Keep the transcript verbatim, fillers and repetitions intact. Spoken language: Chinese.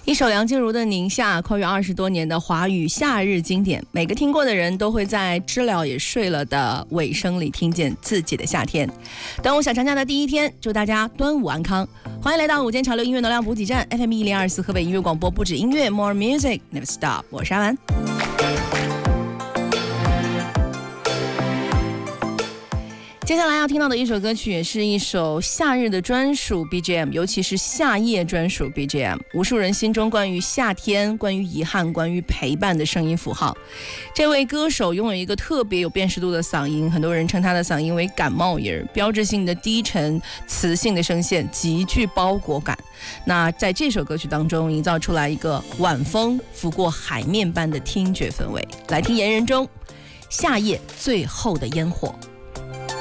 一首梁静茹的《宁夏》，跨越二十多年的华语夏日经典，每个听过的人都会在知了也睡了的尾声里听见自己的夏天。端午小长假的第一天，祝大家端午安康！欢迎来到午间潮流音乐能量补给站 F M 一零二四河北音乐广播，不止音乐 More Music Never Stop， 我是阿文。接下来要听到的一首歌曲，也是一首夏日的专属 B G M， 尤其是夏夜专属 B G M， 无数人心中关于夏天、关于遗憾、关于陪伴的声音符号。这位歌手拥有一个特别有辨识度的嗓音，很多人称他的嗓音为感冒音，标志性的低沉磁性的声线极具包裹感。那在这首歌曲当中营造出来一个晚风拂过海面般的听觉氛围。来听言人中夏夜最后的烟火。